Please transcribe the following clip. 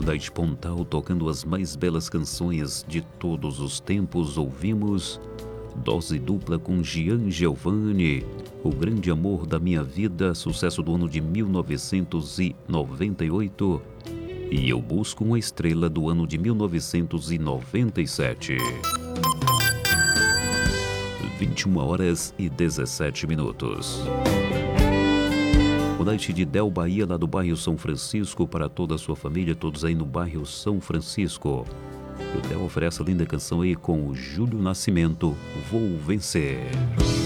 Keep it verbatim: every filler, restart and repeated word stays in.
Night Pontal tocando as mais belas canções de todos os tempos. Ouvimos Dose Dupla com Gian Giovanni, O Grande Amor da Minha Vida, sucesso do ano de mil novecentos e noventa e oito. E Eu Busco uma Estrela, do ano de mil novecentos e noventa e sete. vinte e uma horas e dezessete minutos. O Night de Del Bahia, lá do bairro São Francisco, para toda a sua família, todos aí no bairro São Francisco. O Del oferece a linda canção aí com o Júlio Nascimento, Vou Vencer.